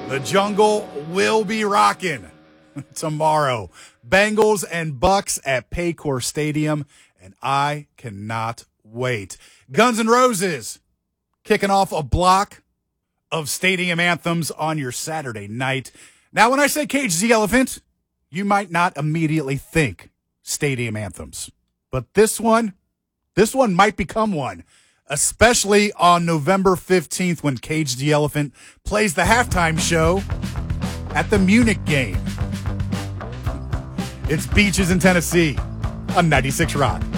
The jungle will be rocking tomorrow. Bengals and Bucks at Paycor Stadium, and I cannot wait. Guns N' Roses kicking off a block of stadium anthems on your Saturday night. Now, when I say Cage the Elephant, you might not immediately think stadium anthems, but this one might become one, especially on November 15th when Cage the Elephant plays the halftime show at the Munich game. It's Beaches in Tennessee on 96 Rock.